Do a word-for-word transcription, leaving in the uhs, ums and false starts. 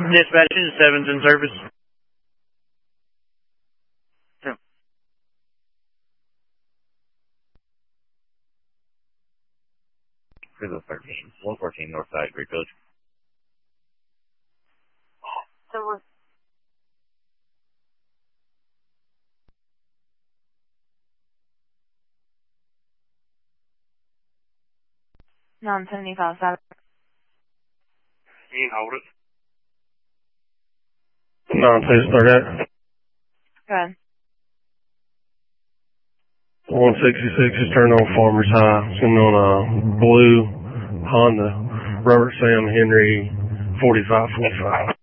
Dispatch, seven's in service. Yeah. Cruiser thirteen, one fourteen Northside, Great Village. So we're nine seventy-five South. You can hold it. nine two thirty-eight. Go ahead. one sixty-six is turned on Farmers High. It's on a blue Honda Robert Sam Henry forty-five forty-five.